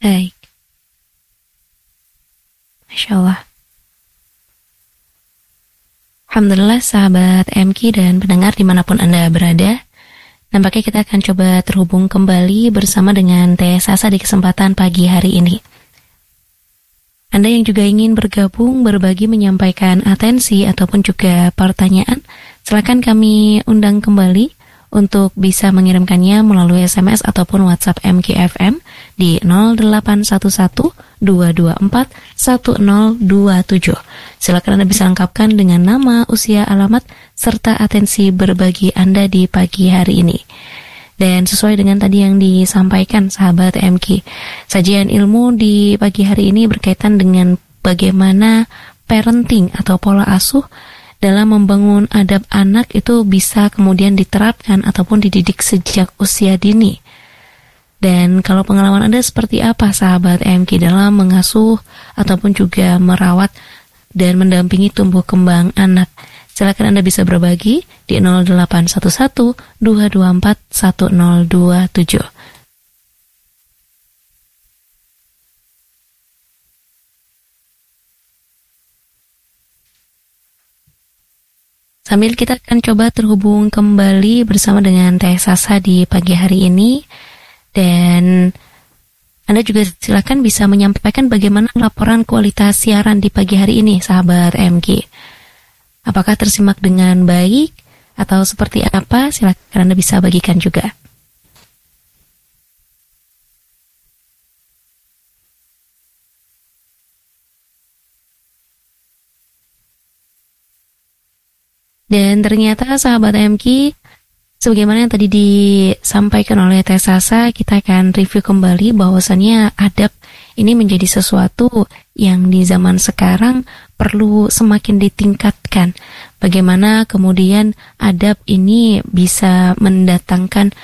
Baik, Masya Allah. Alhamdulillah sahabat MK dan pendengar dimanapun Anda berada. Nampaknya kita akan coba terhubung kembali bersama dengan Teh Sasa di kesempatan pagi hari ini. Anda yang juga ingin bergabung, berbagi, menyampaikan atensi ataupun juga pertanyaan, silakan kami undang kembali untuk bisa mengirimkannya melalui SMS ataupun WhatsApp MKFM di 0811-224-1027. Silakan Anda bisa lengkapkan dengan nama, usia, alamat, serta atensi berbagi Anda di pagi hari ini. Dan sesuai dengan tadi yang disampaikan sahabat MK, sajian ilmu di pagi hari ini berkaitan dengan bagaimana parenting atau pola asuh dalam membangun adab anak itu bisa kemudian diterapkan ataupun dididik sejak usia dini. Dan kalau pengalaman Anda seperti apa sahabat MK dalam mengasuh ataupun juga merawat dan mendampingi tumbuh kembang anak? Silakan Anda bisa berbagi di 0811-224-1027. Sambil kita akan coba terhubung kembali bersama dengan Teh Sasa di pagi hari ini. Dan Anda juga silakan bisa menyampaikan bagaimana laporan kualitas siaran di pagi hari ini sahabat MG. Apakah tersimak dengan baik atau seperti apa? Silakan Anda bisa bagikan juga. Dan ternyata sahabat MK, sebagaimana yang tadi disampaikan oleh Teh Sasa, kita akan review kembali bahwasannya adab ini menjadi sesuatu yang di zaman sekarang perlu semakin ditingkatkan. Bagaimana kemudian adab ini bisa mendatangkan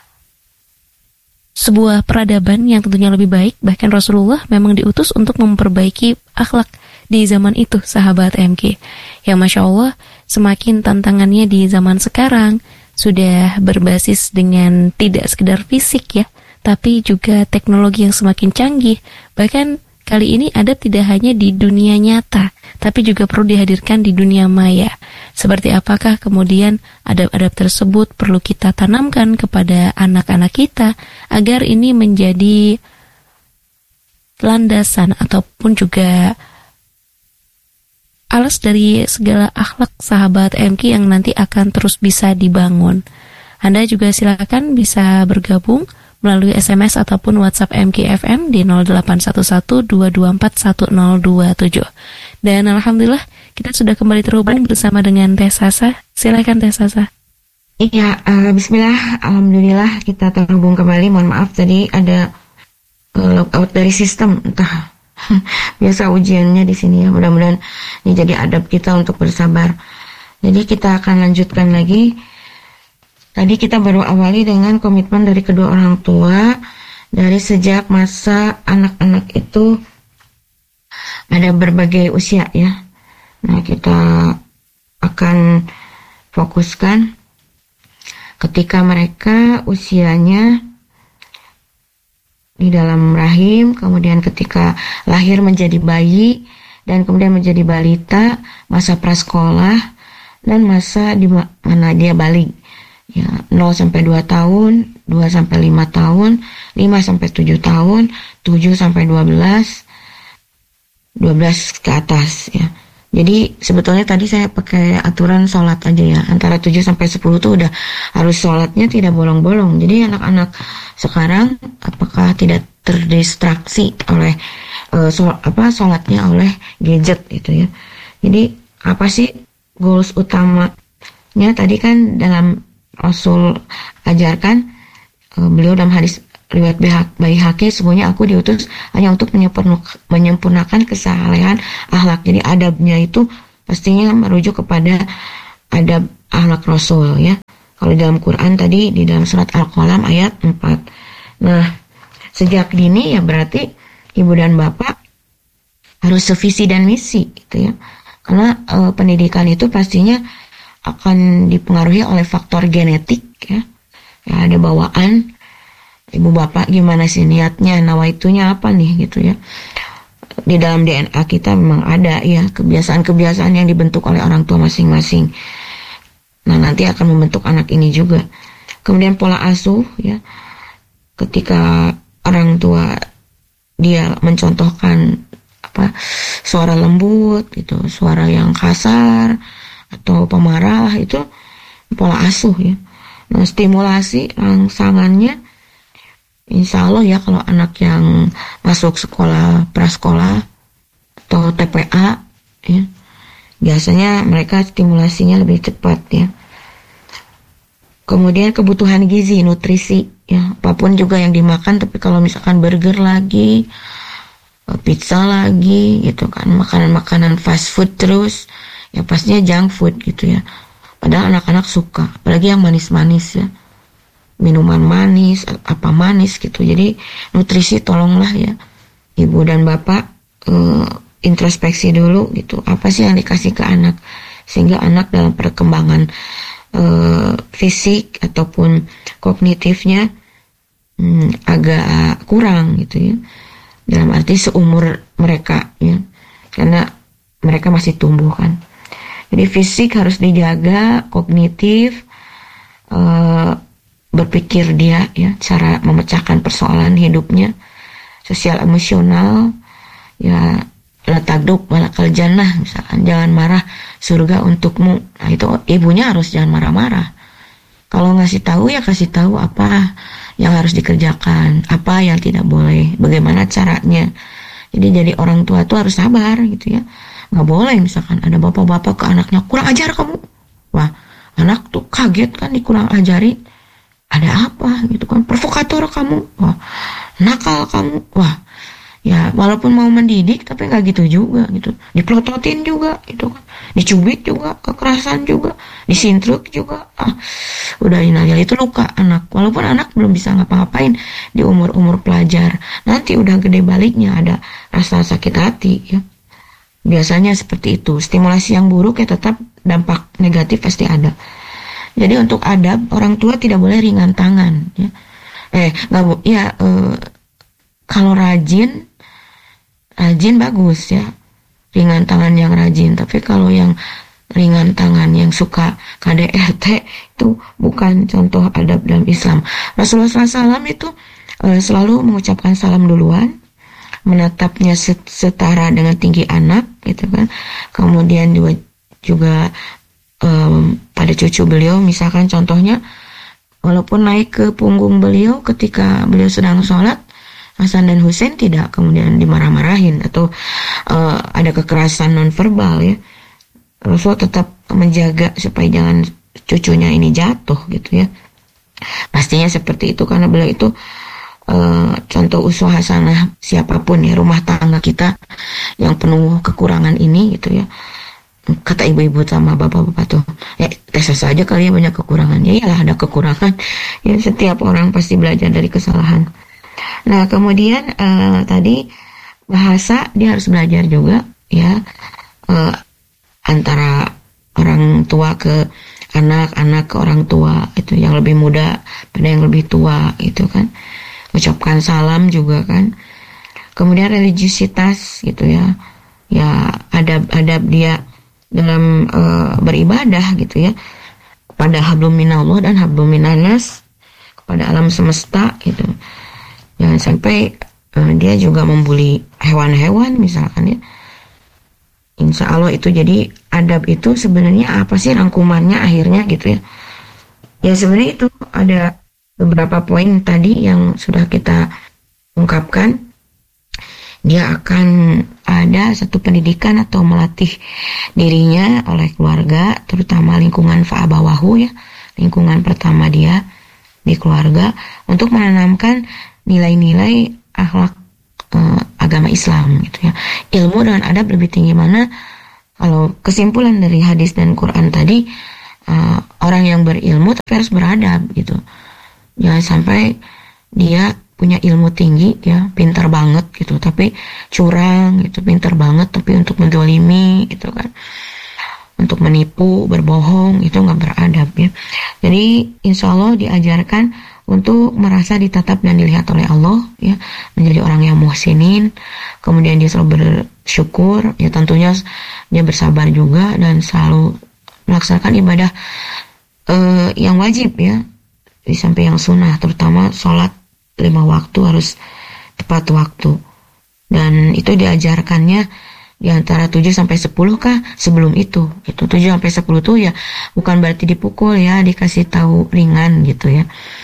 sebuah peradaban yang tentunya lebih baik. Bahkan Rasulullah memang diutus untuk memperbaiki akhlak di zaman itu, sahabat MK. Yang Masya Allah, semakin tantangannya di zaman sekarang sudah berbasis dengan tidak sekedar fisik ya, tapi juga teknologi yang semakin canggih. Bahkan kali ini adab tidak hanya di dunia nyata, tapi juga perlu dihadirkan di dunia maya. Seperti apakah kemudian adab-adab tersebut perlu kita tanamkan kepada anak-anak kita agar ini menjadi landasan ataupun juga alas dari segala akhlak sahabat MK yang nanti akan terus bisa dibangun. Anda juga silakan bisa bergabung melalui SMS ataupun WhatsApp MKFM di 0811-224-1027. Dan Alhamdulillah kita sudah kembali terhubung bersama dengan Teh Sasa. Silakan Teh Sasa. Iya, bismillah, alhamdulillah kita terhubung kembali. Mohon maaf tadi ada logout dari sistem, entah biasa ujiannya di sini ya. Mudah-mudahan ini jadi adab kita untuk bersabar. Jadi kita akan lanjutkan lagi. Tadi kita baru awali dengan komitmen dari kedua orang tua dari sejak masa anak-anak itu ada berbagai usia ya. Nah, kita akan fokuskan ketika mereka usianya di dalam rahim, kemudian ketika lahir menjadi bayi, dan kemudian menjadi balita, masa prasekolah, dan masa di mana dia balik. Ya, 0 sampai 2 tahun, 2 sampai 5 tahun, 5 sampai 7 tahun, 7 sampai 12, 12 ke atas ya. Jadi sebetulnya tadi saya pakai aturan sholat aja ya, antara 7 sampai 10 tuh udah harus sholatnya tidak bolong-bolong. Jadi anak-anak sekarang apakah tidak terdistraksi oleh sholatnya oleh gadget gitu ya. Jadi apa sih goals utamanya tadi kan dalam Rasul ajarkan, beliau dalam hadis riwayat Baihaqi, semuanya aku diutus hanya untuk menyempurnakan kesalehan akhlak. Jadi adabnya itu pastinya merujuk kepada adab akhlak Rasul ya. Kalau dalam Quran tadi di dalam surat Al-Qalam ayat 4. Nah, sejak dini ya berarti ibu dan bapak harus sevisi dan misi gitu ya. Karena pendidikan itu pastinya akan dipengaruhi oleh faktor genetik ya. Ya ada bawaan ibu bapak gimana sih niatnya, nawaitunya apa nih gitu ya. Di dalam DNA kita memang ada ya kebiasaan-kebiasaan yang dibentuk oleh orang tua masing-masing. Nah, nanti akan membentuk anak ini juga. Kemudian pola asuh ya. Ketika orang tua dia mencontohkan suara lembut gitu, suara yang kasar atau pemarah, itu pola asuh ya. Nah, stimulasi rangsangannya insya Allah ya, kalau anak yang masuk sekolah prasekolah atau TPA ya, biasanya mereka stimulasinya lebih cepat ya. Kemudian kebutuhan gizi, nutrisi ya, apapun juga yang dimakan, tapi kalau misalkan burger lagi, pizza lagi gitu kan, makanan-makanan fast food terus, ya pastinya junk food gitu ya. Padahal anak-anak suka, apalagi yang manis-manis ya, minuman manis, apa manis gitu. Jadi nutrisi tolonglah ya, ibu dan bapak introspeksi dulu gitu, apa sih yang dikasih ke anak, sehingga anak dalam perkembangan fisik ataupun kognitifnya agak kurang gitu ya, dalam arti seumur mereka ya, karena mereka masih tumbuh kan. Jadi fisik harus dijaga, kognitif, berpikir dia ya, cara memecahkan persoalan hidupnya, sosial emosional ya, la tagdub walakal jannah, misalkan jangan marah, surga untukmu. Nah, itu ibunya harus jangan marah-marah. Kalau ngasih tahu ya kasih tahu apa yang harus dikerjakan, apa yang tidak boleh, bagaimana caranya. Jadi jadi orang tua tuh harus sabar gitu ya. Nggak boleh misalkan ada bapak-bapak ke anaknya, kurang ajar kamu. Wah, anak tuh kaget kan dikurang ajarin. Ada apa gitu kan, provokator kamu. Wah, nakal kamu. Wah, ya walaupun mau mendidik tapi nggak gitu juga gitu, dipelototin juga gitu kan, dicubit juga, kekerasan juga, disintruk juga. Udah inalillahi, itu luka anak, walaupun anak belum bisa ngapa-ngapain di umur pelajar, nanti udah gede baliknya ada rasa sakit hati ya. Biasanya seperti itu. Stimulasi yang buruk ya tetap dampak negatif pasti ada. Jadi untuk adab, orang tua tidak boleh ringan tangan ya. Kalau rajin bagus ya, ringan tangan yang rajin. Tapi kalau yang ringan tangan yang suka KDRT, itu bukan contoh adab dalam Islam. Rasulullah SAW itu selalu mengucapkan salam duluan, menatapnya setara dengan tinggi anak gitu kan. Kemudian juga pada cucu beliau, misalkan contohnya walaupun naik ke punggung beliau ketika beliau sedang sholat, Hasan dan Husain tidak kemudian dimarah-marahin atau ada kekerasan nonverbal ya. Rasul tetap menjaga supaya jangan cucunya ini jatuh gitu ya. Pastinya seperti itu, karena beliau itu contoh uswah hasanah siapapun ya, rumah tangga kita yang penuh kekurangan ini gitu ya. Kata ibu-ibu sama bapak-bapak tuh, ya tes saja kali ya banyak kekurangan. Ya iyalah ada kekurangan. Ya setiap orang pasti belajar dari kesalahan. Nah, kemudian tadi bahasa dia harus belajar juga ya, antara orang tua ke anak, anak ke orang tua, itu yang lebih muda pada yang lebih tua itu kan. Ucapkan salam juga kan. Kemudian religiusitas gitu ya. Ya adab-adab dia dalam beribadah gitu ya, kepada hablum minallah dan hablum minannas, kepada alam semesta gitu. Jangan sampai dia juga membuli hewan-hewan misalkan ya. Insya Allah itu. Jadi adab itu sebenarnya apa sih rangkumannya akhirnya gitu ya. Ya sebenarnya itu ada beberapa poin tadi yang sudah kita ungkapkan. Dia akan ada satu pendidikan atau melatih dirinya oleh keluarga, terutama lingkungan fa'abawahu ya, lingkungan pertama dia di keluarga, untuk menanamkan nilai-nilai akhlak agama Islam gitu ya. Ilmu dengan adab lebih tinggi mana? Kalau kesimpulan dari hadis dan Quran tadi, orang yang berilmu tapi harus beradab gitu. Jangan sampai dia punya ilmu tinggi ya, pintar banget gitu, tapi curang gitu, pintar banget tapi untuk menzalimi gitu kan, untuk menipu, berbohong, itu nggak beradab ya. Jadi insya Allah diajarkan untuk merasa ditatap dan dilihat oleh Allah, ya, menjadi orang yang muhsinin. Kemudian dia selalu bersyukur, ya tentunya dia bersabar juga dan selalu melaksanakan ibadah yang wajib, ya, di samping yang sunnah, terutama sholat 5 waktu harus tepat waktu. Dan itu diajarkannya di antara 7 sampai 10 kah sebelum itu. Itu 7 sampai 10 tuh ya bukan berarti dipukul, ya, dikasih tahu ringan gitu, ya.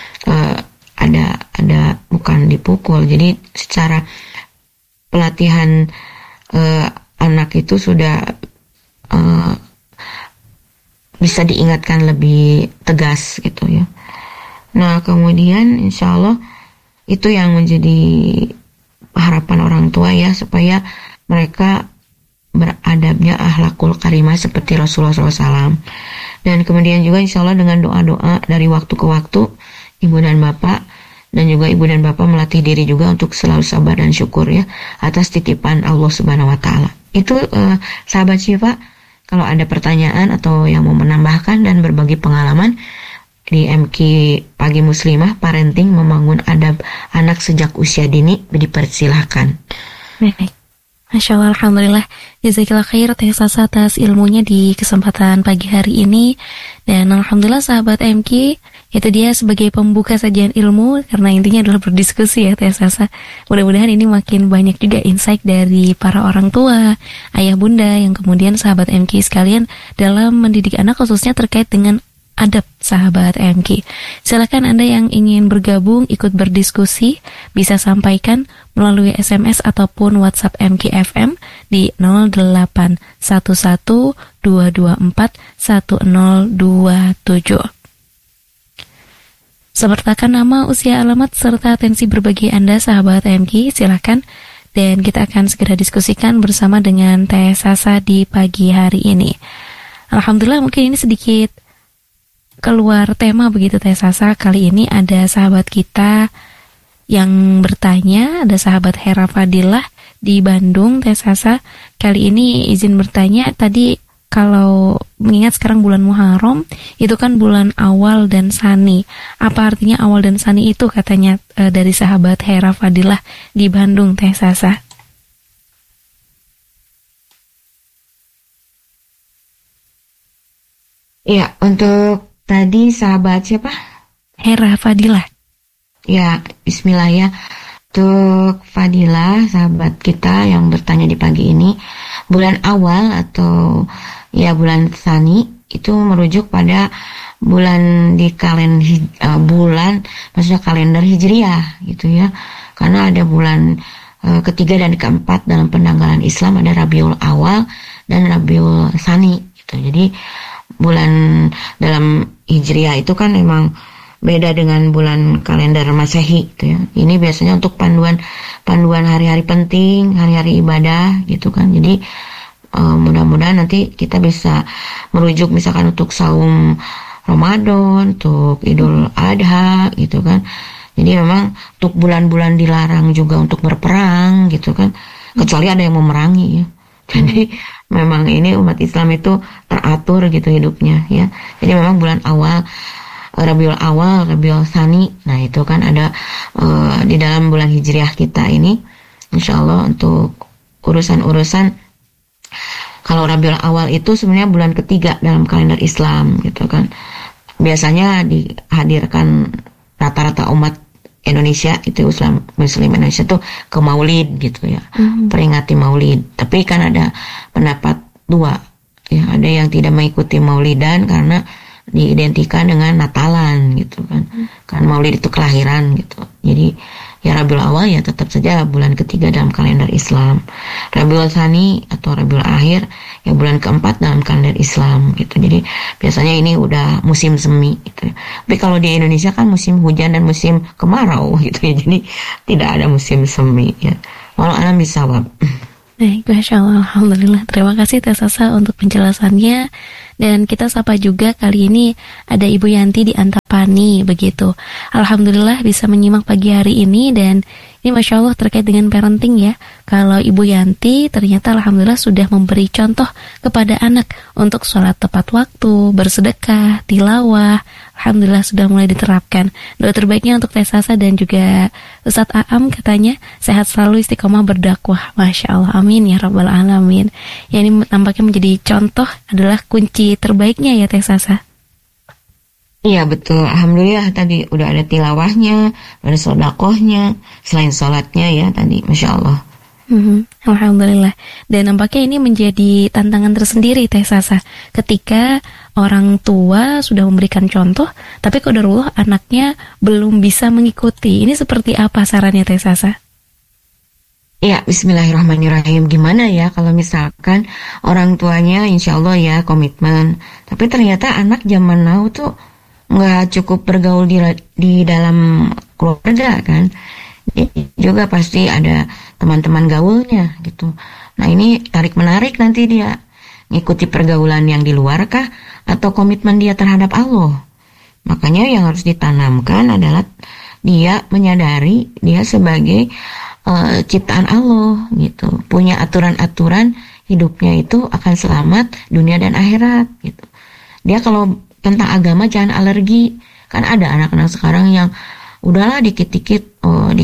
Ada bukan dipukul. Jadi secara pelatihan anak itu sudah bisa diingatkan lebih tegas gitu, ya. Nah, kemudian insya Allah itu yang menjadi harapan orang tua, ya, supaya mereka beradabnya akhlakul karimah seperti Rasulullah SAW. Dan kemudian juga insya Allah dengan doa-doa dari waktu ke waktu, ibu dan bapak, dan juga ibu dan bapak melatih diri juga untuk selalu sabar dan syukur, ya, atas titipan Allah Subhanahu Wa Taala. Itu sahabat Syifa, kalau ada pertanyaan atau yang mau menambahkan dan berbagi pengalaman di MK Pagi Muslimah, parenting membangun adab anak sejak usia dini, dipersilahkan. Baik. Masya Allah, Alhamdulillah. Jazakillah khair Teh Sasa atas ilmunya di kesempatan pagi hari ini. Dan Alhamdulillah sahabat MK, itu dia sebagai pembuka sajian ilmu, karena intinya adalah berdiskusi, ya Teh Sasa. Mudah-mudahan ini makin banyak juga insight dari para orang tua, ayah bunda, yang kemudian sahabat MK sekalian dalam mendidik anak, khususnya terkait dengan adab sahabat MK. Silakan Anda yang ingin bergabung ikut berdiskusi bisa sampaikan melalui SMS ataupun WhatsApp MK FM di 0811-224-1027. Sertakan nama, usia, alamat serta atensi berbagi Anda sahabat MK, silakan, dan kita akan segera diskusikan bersama dengan Teh Sasa di pagi hari ini. Alhamdulillah, mungkin ini sedikit keluar tema begitu Teh Sasa. Kali ini ada sahabat kita yang bertanya, ada sahabat Hera Fadilah di Bandung, Teh Sasa. Kali ini izin bertanya, tadi kalau mengingat sekarang bulan Muharram, itu kan bulan awal dan sani. Apa artinya awal dan sani itu, katanya dari sahabat Hera Fadilah di Bandung, Teh Sasa. Ya, untuk tadi sahabat siapa? Hera Fadilah. Ya, bismillah, ya. Untuk Fadilah, sahabat kita yang bertanya di pagi ini, bulan awal atau ya bulan Tsani itu merujuk pada bulan di bulan, maksudnya kalender Hijriah gitu, ya. Karena ada bulan ketiga dan keempat dalam penanggalan Islam, ada Rabiul Awal dan Rabiul Tsani gitu. Jadi bulan dalam Hijriah itu kan memang beda dengan bulan kalender Masehi gitu, ya. Ini biasanya untuk panduan hari-hari penting, hari-hari ibadah gitu kan. Jadi mudah-mudahan nanti kita bisa merujuk misalkan untuk saum Ramadan, untuk Idul Adha gitu kan. Jadi memang untuk bulan-bulan dilarang juga untuk berperang gitu kan, kecuali ada yang memerangi, ya. Jadi memang ini umat Islam itu teratur gitu hidupnya, ya. Jadi memang bulan awal, Rabiul Awal, Rabiul Tsani, nah itu kan ada di dalam bulan Hijriah kita ini. Insya Allah untuk urusan-urusan, kalau Rabiul Awal itu sebenarnya bulan ketiga dalam kalender Islam gitu kan. Biasanya dihadirkan rata-rata umat Indonesia itu Muslim Indonesia tuh ke Maulid gitu, ya, peringati Maulid. Tapi kan ada pendapat dua, ya, ada yang tidak mengikuti Maulidan karena diidentikan dengan Natalan gitu kan. Kan Maulid itu kelahiran gitu. Jadi ya Rabiul Awal ya tetap saja bulan ketiga dalam kalender Islam. Rabiul Tsani atau Rabiul Akhir ya bulan keempat dalam kalender Islam gitu. Jadi biasanya ini udah musim semi gitu. Tapi kalau di Indonesia kan musim hujan dan musim kemarau gitu, ya. Jadi tidak ada musim semi, ya. Walau alam bisawab. Baik, Masya Allah, Alhamdulillah. Terima kasih Teh Sasa untuk penjelasannya. Dan kita sapa juga kali ini ada Ibu Yanti di Antapani begitu. Alhamdulillah bisa menyimak pagi hari ini, dan Ini Masya Allah terkait dengan parenting ya. Kalau Ibu Yanti ternyata Alhamdulillah sudah memberi contoh kepada anak untuk sholat tepat waktu, bersedekah, tilawah. Alhamdulillah sudah mulai diterapkan. Doa terbaiknya untuk Teh Sasa dan juga Ustadz Aam katanya sehat selalu, istiqomah berdakwah. Masya Allah, amin ya Rabbal Alamin. Ya, ini nampaknya menjadi contoh adalah kunci terbaiknya ya Teh Sasa. Iya betul, alhamdulillah tadi udah ada tilawahnya, ada sodakohnya, selain sholatnya ya tadi, Masya Allah. Alhamdulillah. Dan nampaknya ini menjadi tantangan tersendiri Teh Sasa ketika orang tua sudah memberikan contoh, tapi qadarullah anaknya belum bisa mengikuti. Ini seperti apa sarannya Teh Sasa? Ya, bismillahirrahmanirrahim. Gimana ya kalau misalkan orang tuanya insya Allah ya komitmen, tapi ternyata anak zaman now tuh nggak cukup bergaul di dalam keluarga kan, juga pasti ada teman-teman gaulnya gitu. Nah ini tarik menarik nanti dia ngikuti pergaulan yang di luar kah atau komitmen dia terhadap Allah. Makanya yang harus ditanamkan adalah dia menyadari dia sebagai ciptaan Allah gitu, punya aturan-aturan hidupnya itu akan selamat dunia dan akhirat gitu. Dia kalau tentang agama jangan alergi. Kan ada anak-anak sekarang yang udahlah dikit-dikit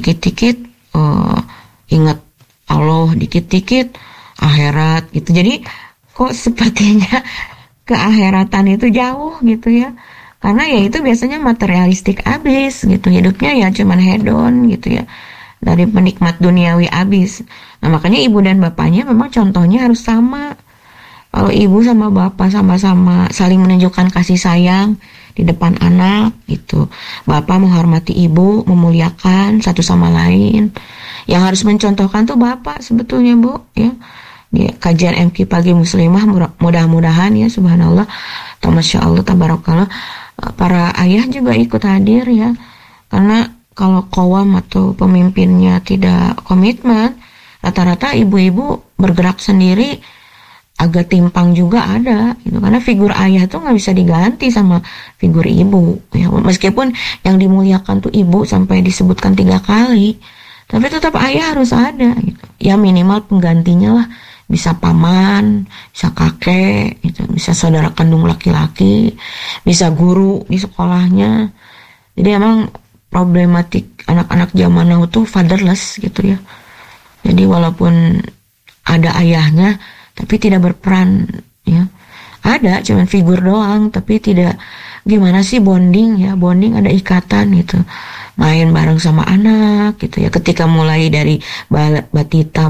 ingat Allah, dikit-dikit akhirat gitu. Jadi kok sepertinya keakhiratan itu jauh gitu ya. Karena ya itu biasanya materialistik abis gitu. Hidupnya ya cuman hedon gitu ya. Dari penikmat duniawi abis. Nah makanya ibu dan bapaknya memang contohnya harus sama. Kalau ibu sama bapak sama-sama saling menunjukkan kasih sayang di depan anak gitu. Bapak menghormati ibu, memuliakan satu sama lain. Yang harus mencontohkan tuh bapak sebetulnya Bu ya. Di kajian MQ Pagi Muslimah mudah-mudahan ya subhanallah atau masya Allah tabarakallah para ayah juga ikut hadir ya. Karena kalau qawam atau pemimpinnya tidak komitmen, rata-rata ibu-ibu bergerak sendiri agak timpang juga ada gitu. Karena figur ayah tuh nggak bisa diganti sama figur ibu ya. Meskipun yang dimuliakan tuh ibu sampai disebutkan 3 kali, tapi tetap ayah harus ada gitu. Ya minimal penggantinya lah, bisa paman, bisa kakek gitu, bisa saudara kandung laki-laki, bisa guru di sekolahnya. Jadi emang problematik anak-anak zaman now tuh fatherless gitu ya. Jadi walaupun ada ayahnya tapi tidak berperan ya. Ada cuman figur doang tapi tidak gimana sih bonding ya, bonding ada ikatan gitu. Main bareng sama anak gitu ya. Ketika mulai dari balita,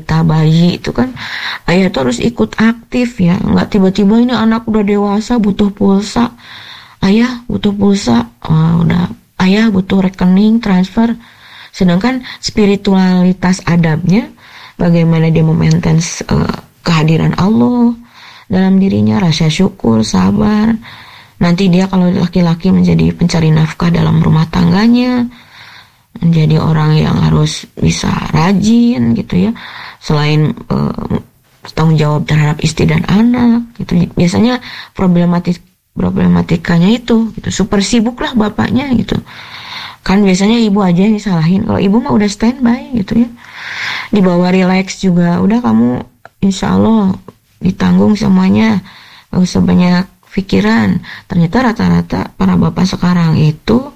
bayi itu kan ayah tuh harus ikut aktif ya. Enggak tiba-tiba ini anak udah dewasa butuh pulsa. Ayah butuh pulsa, udah ayah butuh rekening transfer. Sedangkan spiritualitas adabnya bagaimana dia memaintain kehadiran Allah dalam dirinya, rasa syukur, sabar. Nanti dia kalau laki-laki menjadi pencari nafkah dalam rumah tangganya, menjadi orang yang harus bisa rajin gitu ya. Selain tanggung jawab terhadap istri dan anak gitu. Biasanya problematikanya itu gitu. Super sibuk lah bapaknya gitu. Kan biasanya ibu aja yang disalahin. Kalau ibu mah udah standby gitu ya. Dibawa relax juga. Udah kamu insya Allah ditanggung semuanya, gak usah banyak pikiran. Ternyata rata-rata para bapak sekarang itu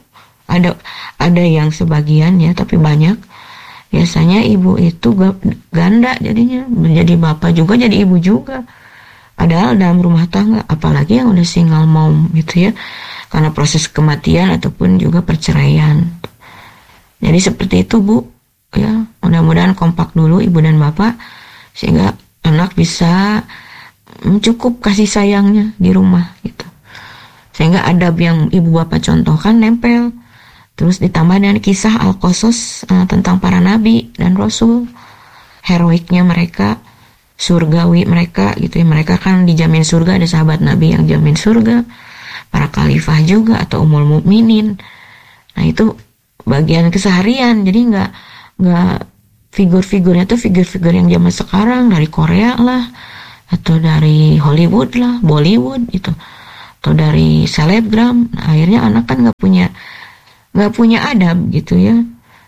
ada yang sebagian ya, tapi banyak biasanya ibu itu ganda jadinya, menjadi bapak juga jadi ibu juga. Padahal dalam rumah tangga, apalagi yang udah single mom gitu ya, karena proses kematian ataupun juga perceraian. Jadi seperti itu Bu ya, mudah-mudahan kompak dulu ibu dan bapak sehingga anak bisa cukup kasih sayangnya di rumah gitu. Sehingga adab yang ibu bapak contohkan nempel. Terus ditambah dengan kisah Al-Qasas tentang para nabi dan rasul. Heroiknya mereka, surgawi mereka gitu ya. Mereka kan dijamin surga, ada sahabat nabi yang jamin surga. Para khalifah juga atau umul mukminin. Nah itu bagian keseharian. Jadi nggak figur-figurnya tuh figur-figur yang zaman sekarang dari Korea lah atau dari Hollywood lah, Bollywood gitu, atau dari selebgram. Nah, akhirnya anak kan nggak punya adab gitu ya.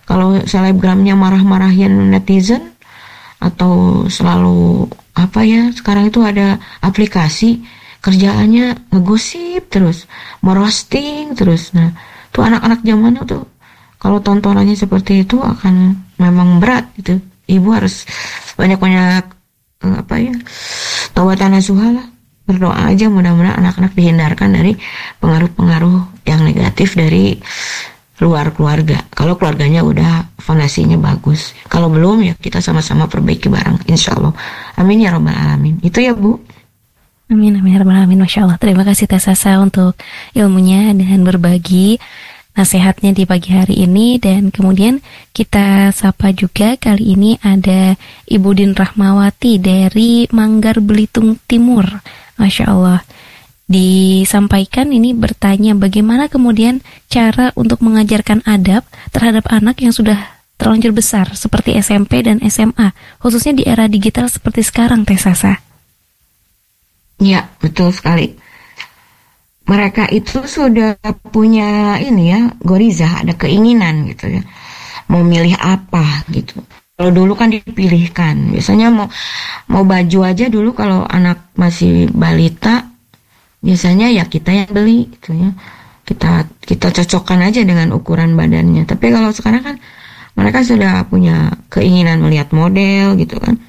Kalau selebgramnya marah-marahin netizen atau selalu apa ya, sekarang itu ada aplikasi kerjaannya ngegosip terus, merosting terus. Nah, tuh anak-anak zaman now tuh kalau tontonannya seperti itu akan memang berat gitu. Ibu harus banyak-banyak apa ya, taubatan nasuha lah. Berdoa aja mudah-mudahan anak-anak dihindarkan dari pengaruh-pengaruh yang negatif dari luar keluarga. Kalau keluarganya udah fondasinya bagus. Kalau belum ya kita sama-sama perbaiki bareng, insya Allah. Amin ya rabbal alamin. Itu ya Bu. Amin, amin, ya rabbal alamin. Masya Allah. Terima kasih Teh Sasa untuk ilmunya dan berbagi nasihatnya di pagi hari ini. Dan kemudian kita sapa juga kali ini ada Ibu Din Rahmawati dari Manggar Belitung Timur. Masya Allah. Disampaikan ini bertanya bagaimana kemudian cara untuk mengajarkan adab terhadap anak yang sudah terlanjur besar seperti SMP dan SMA, khususnya di era digital seperti sekarang, Teh Sasa. Ya, betul sekali. Mereka itu sudah punya ini ya, goriza, ada keinginan gitu ya. Mau milih apa gitu. Kalau dulu kan dipilihkan. Biasanya mau baju aja dulu kalau anak masih balita, biasanya ya kita yang beli gitu ya. Kita cocokkan aja dengan ukuran badannya. Tapi kalau sekarang kan mereka sudah punya keinginan melihat model gitu kan.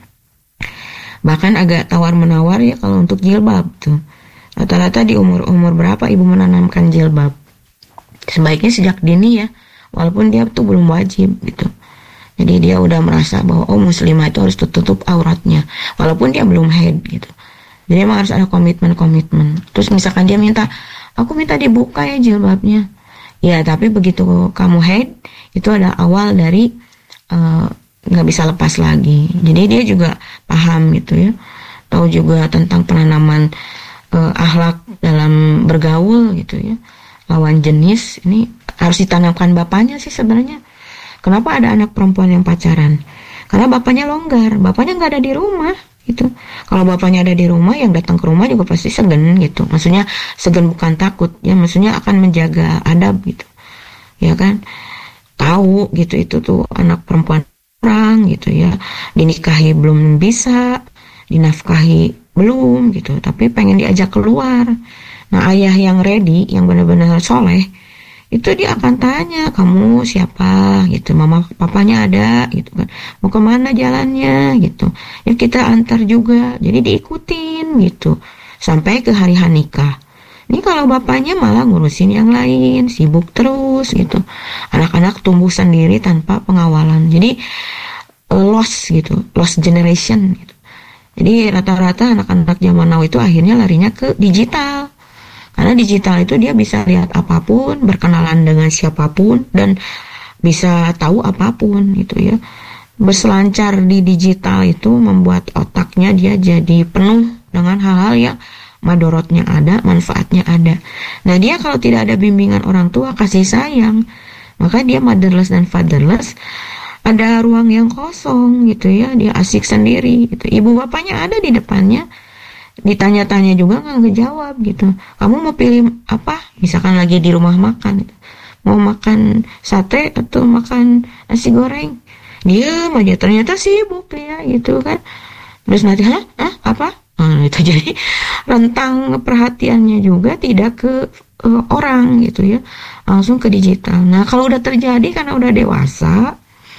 Bahkan agak tawar-menawar ya kalau untuk jilbab tuh. Rata-rata di umur berapa ibu menanamkan jilbab? Sebaiknya sejak dini ya, walaupun dia tuh belum wajib gitu. Jadi dia udah merasa bahwa muslimah itu harus tutup auratnya, walaupun dia belum haid gitu. Jadi emang harus ada komitmen. Terus misalkan dia minta, aku minta dibuka ya jilbabnya. Ya tapi begitu kamu haid, itu ada awal dari nggak bisa lepas lagi. Jadi dia juga paham gitu ya, tahu juga tentang penanaman akhlak dalam bergaul gitu ya, lawan jenis. Ini harus ditanamkan bapaknya sih sebenarnya. Kenapa ada anak perempuan yang pacaran? Karena bapaknya longgar, bapaknya nggak ada di rumah gitu. Kalau bapaknya ada di rumah, yang datang ke rumah juga pasti segan gitu. Maksudnya segan bukan takut ya, maksudnya akan menjaga adab gitu ya kan. Tahu gitu itu tuh anak perempuan orang gitu ya, dinikahi belum bisa, dinafkahi belum gitu, tapi pengen diajak keluar. Nah ayah yang ready, yang benar-benar soleh, itu dia akan tanya, kamu siapa gitu, mama papanya ada gitu kan, mau kemana jalannya gitu, ya kita antar juga, jadi diikutin gitu sampai ke hari nikah. Ini kalau bapaknya malah ngurusin yang lain, sibuk terus gitu, anak-anak tumbuh sendiri tanpa pengawalan. Jadi lost generation gitu. Jadi rata-rata anak-anak zaman now itu akhirnya larinya ke digital. Karena digital itu dia bisa lihat apapun, berkenalan dengan siapapun, dan bisa tahu apapun gitu ya. Berselancar di digital itu membuat otaknya dia jadi penuh dengan hal-hal yang madorotnya ada, manfaatnya ada. Nah dia kalau tidak ada bimbingan orang tua, kasih sayang, maka dia motherless dan fatherless. Ada ruang yang kosong gitu ya, dia asik sendiri gitu. Ibu bapaknya ada di depannya, ditanya-tanya juga nggak ngejawab gitu. Kamu mau pilih apa? Misalkan lagi di rumah makan gitu. Mau makan sate atau makan nasi goreng? Diam aja, ternyata sibuk ya gitu kan. Terus nanti apa? Itu jadi rentang perhatiannya juga tidak ke orang gitu ya, langsung ke digital. Nah kalau udah terjadi karena udah dewasa,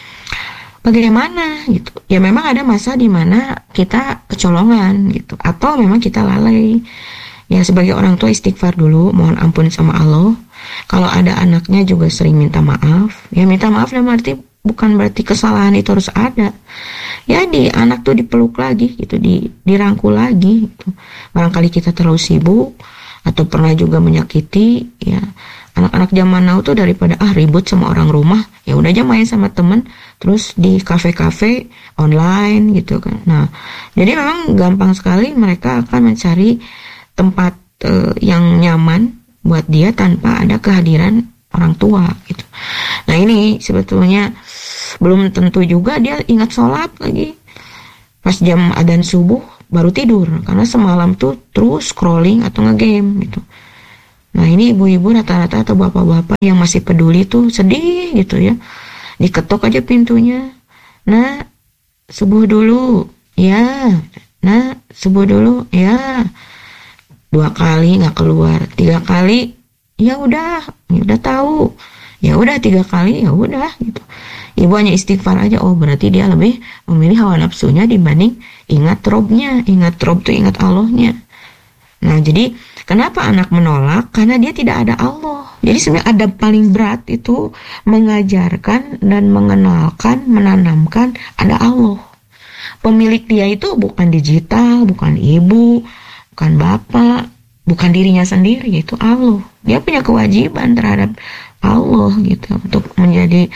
bagaimana gitu? Ya memang ada masa di mana kita kecolongan gitu, atau memang kita lalai. Ya sebagai orang tua istighfar dulu, mohon ampun sama Allah. Kalau ada anaknya juga sering minta maaf. Ya minta maaf dalam arti bukan berarti kesalahan itu harus ada. Ya anak tuh dipeluk lagi gitu, dirangkul lagi gitu. Barangkali kita terlalu sibuk atau pernah juga menyakiti ya. Anak-anak zaman now tuh daripada ribut sama orang rumah, ya udah aja main sama temen, terus di kafe-kafe online gitu kan. Nah, jadi memang gampang sekali mereka akan mencari tempat yang nyaman buat dia tanpa ada kehadiran orang tua gitu. Nah ini sebetulnya belum tentu juga dia ingat sholat lagi. Pas jam adzan subuh baru tidur karena semalam tuh terus scrolling atau ngegame gitu. Nah ini ibu-ibu rata-rata atau bapak-bapak yang masih peduli tuh sedih gitu ya. diketok aja pintunya. Nah, subuh dulu, ya. Nah, subuh dulu, ya. 2 kali nggak keluar, 3 kali, ya udah tahu. Ya udah 3 kali, ya udah gitu. Ibu hanya istighfar aja. Oh, berarti dia lebih memilih hawa nafsunya dibanding ingat Robnya. Ingat Rob tuh ingat Allahnya. Nah, jadi kenapa anak menolak? Karena dia tidak ada Allah. Jadi sebenarnya adab paling berat itu mengajarkan dan mengenalkan, menanamkan ada Allah. Pemilik dia itu bukan digital, bukan ibu, bukan bapak, bukan dirinya sendiri, itu Allah. Dia punya kewajiban terhadap Allah gitu untuk menjadi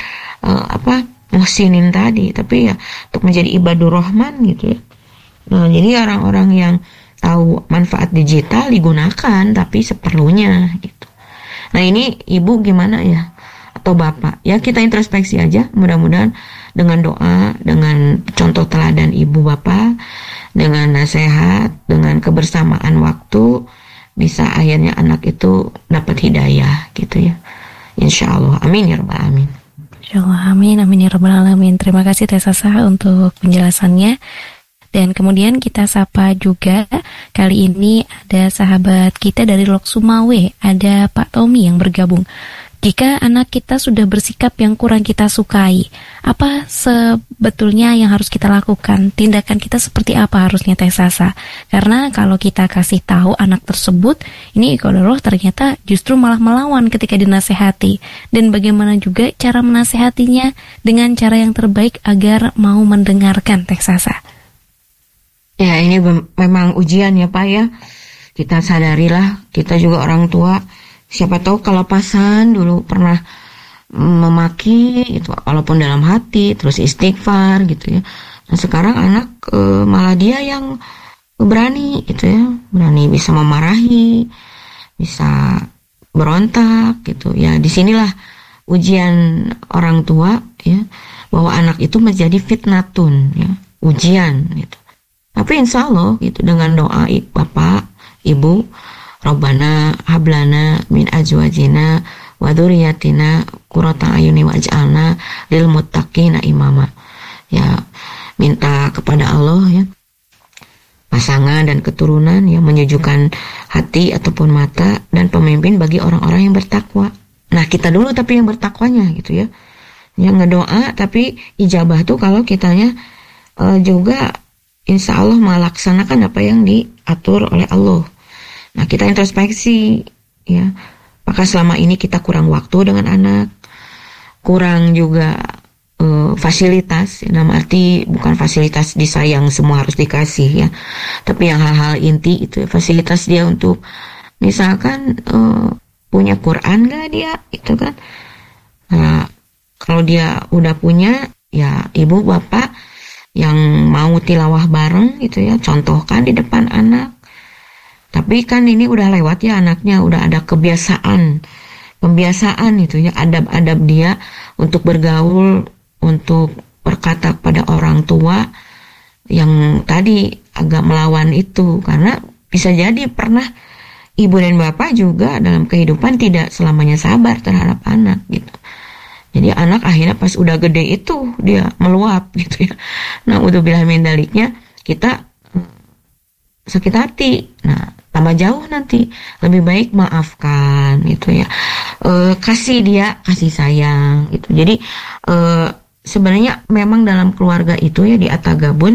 muhsinin tadi, tapi ya untuk menjadi ibadur rahman gitu ya. Nah, jadi orang-orang yang tahu manfaat digital digunakan tapi seperlunya gitu. Nah, ini ibu gimana ya, atau bapak ya, kita introspeksi aja. Mudah-mudahan dengan doa, dengan contoh teladan ibu bapak, dengan nasihat, dengan kebersamaan waktu, bisa akhirnya anak itu dapat hidayah gitu ya, insya Allah. Amin ya rabbal alamin. Insya Allah, amin, amin ya rabbal alamin. Terima kasih Teh Sasa untuk penjelasannya. Dan kemudian kita sapa juga, kali ini ada sahabat kita dari Lok Sumawe, ada Pak Tommy yang bergabung. Jika anak kita sudah bersikap yang kurang kita sukai, apa sebetulnya yang harus kita lakukan? Tindakan kita seperti apa harusnya Teh Sasa? Karena kalau kita kasih tahu anak tersebut, ini qadarullah ternyata justru malah melawan ketika dinasehati. Dan bagaimana juga cara menasehatinya dengan cara yang terbaik agar mau mendengarkan Teh Sasa? Ya, ini memang ujian ya Pak ya. Kita sadarilah, kita juga orang tua. Siapa tahu kelapasan dulu pernah memaki itu, walaupun dalam hati, terus istighfar gitu ya. Nah, sekarang anak malah dia yang berani gitu ya, berani bisa memarahi, bisa berontak gitu ya. Disinilah ujian orang tua ya, bahwa anak itu menjadi fitnatun ya, ujian gitu. Tapi insya Allah gitu, dengan doa bapak, ibu, Rabbana hablana min azwajina wa dzurriyyatina qurrata ayuni waj'alna lil muttaqina imama. Ya, minta kepada Allah ya, pasangan dan keturunan yang menyejukkan hati ataupun mata, dan pemimpin bagi orang-orang yang bertakwa. Nah, kita dulu tapi yang bertakwanya gitu ya. Yang ngedoa tapi ijabah tuh kalau kitanya juga insya Allah melaksanakan apa yang diatur oleh Allah. Nah, kita introspeksi ya, apakah selama ini kita kurang waktu dengan anak, kurang juga fasilitas, dalam arti bukan fasilitas disayang semua harus dikasih ya, tapi yang hal-hal inti itu fasilitas dia untuk misalkan punya Quran gak dia itu kan. Nah, kalau dia udah punya ya, ibu bapak yang mau tilawah bareng gitu ya, contohkan di depan anak. Tapi kan ini udah lewat ya, anaknya udah ada kebiasaan itu ya, adab-adab dia untuk bergaul, untuk berkata pada orang tua yang tadi agak melawan itu. Karena bisa jadi pernah ibu dan bapak juga dalam kehidupan tidak selamanya sabar terhadap anak gitu. Jadi anak akhirnya pas udah gede itu dia meluap gitu ya. Nah, udzubillah min daliknya, kita sakit hati. Nah, tambah jauh nanti. Lebih baik maafkan gitu ya. Kasih dia kasih sayang gitu. Jadi sebenarnya memang dalam keluarga itu ya, di At-Tagabun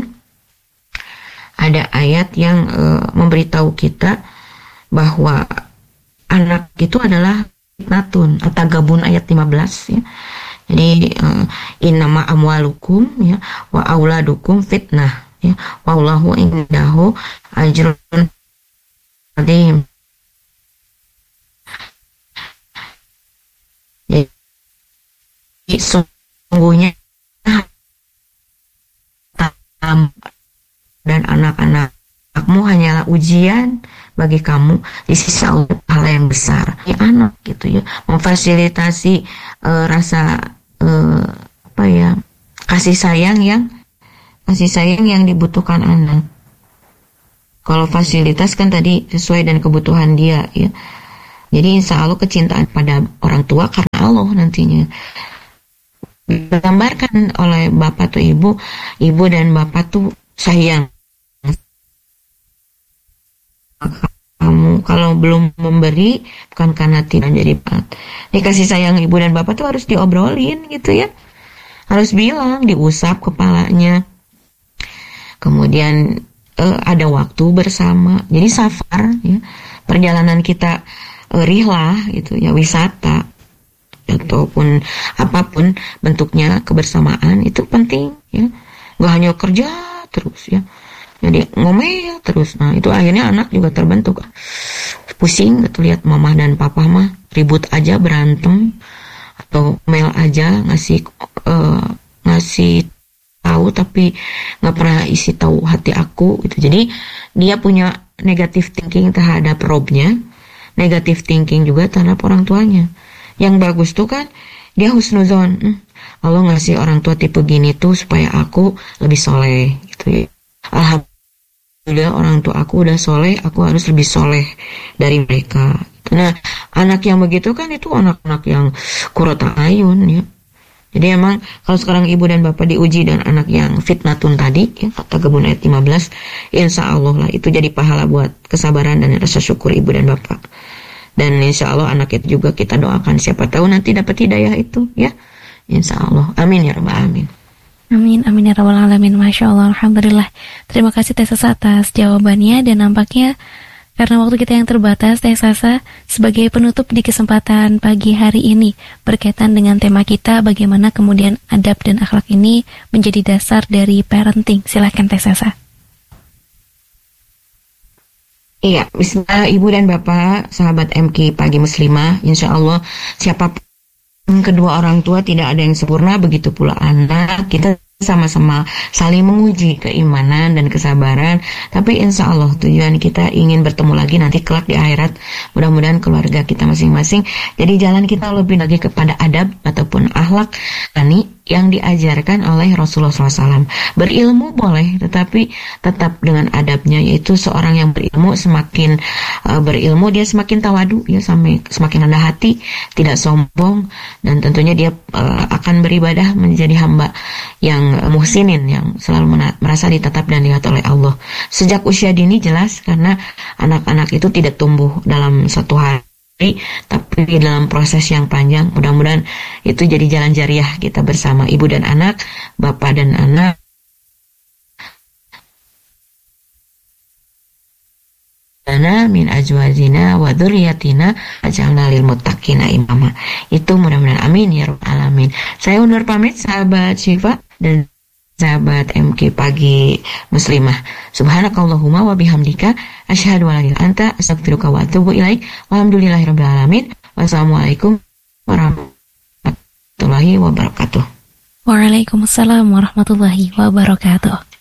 ada ayat yang memberitahu kita bahwa anak itu adalah fitnatun. At-Tagabun ayat 15 ya. Jadi innama amwalukum ya wa auladukum fitnah ya, wallahu indahu ajrun adzim. Jadi sungguhnya dan anak-anakmu hanyalah ujian bagi kamu di sisi Allah, hal yang besar. Ya, anak gitu ya, memfasilitasi rasa kasih sayang yang dibutuhkan anak. Kalau fasilitas kan tadi sesuai dengan kebutuhan dia ya. Jadi insya Allah kecintaan pada orang tua karena Allah nantinya. digambarkan oleh bapak tuh ibu dan bapak tuh sayang kamu. Kalau belum memberi bukan karena tidak jadi bakat. Dikasih sayang ibu dan bapak tuh harus diobrolin gitu ya, harus bilang, diusap kepalanya, kemudian ada waktu bersama. Jadi safar ya, perjalanan kita rihlah gitu ya, wisata ataupun apapun bentuknya kebersamaan itu penting ya, nggak hanya kerja terus ya, jadi ngomel terus. Nah itu akhirnya anak juga terbentuk pusing gitu lihat mama dan papa mah ribut aja, berantem atau mail aja, ngasih tahu tapi nggak pernah isi tahu hati aku gitu. Jadi dia punya negative thinking terhadap robnya, negative thinking juga terhadap orang tuanya. Yang bagus tuh kan dia husnuzon, Allah ngasih orang tua tipe gini tuh supaya aku lebih soleh gitu ya. Alhamdulillah orang tua aku udah soleh, aku harus lebih soleh dari mereka. Nah anak yang begitu kan itu anak-anak yang kurota ayun ya. Jadi emang kalau sekarang ibu dan bapak diuji dan anak yang fitnatun tadi ya, kata Kebun ayat 15, insya Allah lah itu jadi pahala buat kesabaran dan rasa syukur ibu dan bapak. Dan insya Allah anak itu juga kita doakan, siapa tahu nanti dapat hidayah itu ya, insya Allah. Amin ya rabbal alamin. Amin, amin ya rabbal alamin. Masya Allah, alhamdulillah. Terima kasih Teh Sasa atas jawabannya. Dan nampaknya karena waktu kita yang terbatas, Teh Sasa sebagai penutup di kesempatan pagi hari ini berkaitan dengan tema kita, bagaimana kemudian adab dan akhlak ini menjadi dasar dari parenting. Silakan Teh Sasa. Iya, bismillah ibu dan bapak, sahabat MK Pagi Muslimah, insya Allah siapapun kedua orang tua tidak ada yang sempurna, begitu pula anak. Kita sama-sama saling menguji keimanan dan kesabaran, tapi insya Allah tujuan kita ingin bertemu lagi nanti kelak di akhirat, mudah-mudahan keluarga kita masing-masing. Jadi jalan kita lebih lagi kepada adab ataupun akhlak tani yang diajarkan oleh Rasulullah SAW. Berilmu boleh, tetapi tetap dengan adabnya, yaitu seorang yang berilmu semakin berilmu dia semakin tawadu ya, semakin rendah hati, tidak sombong, dan tentunya dia akan beribadah menjadi hamba yang muhsinin, yang selalu merasa ditetap dan dilihat oleh Allah sejak usia dini. Jelas karena anak-anak itu tidak tumbuh dalam satu hari, tapi dalam proses yang panjang. Mudah-mudahan itu jadi jalan jariah kita bersama, ibu dan anak, bapak dan anak, dana min ajwazina wa dzurriyyatina waj'alna lil muttaqina imama. Itu mudah-mudahan, amin ya rabbal alamin. Saya undur pamit sahabat Syifa dan sahabat MK Pagi Muslimah. Subhanakallahumma wa bihamdika asyhadu an la ilaha illa anta astaghfiruka wa atubu ilaik. Walhamdulillahirabbil alamin. Wassalamualaikum warahmatullahi wabarakatuh. Waalaikumsalam warahmatullahi wabarakatuh.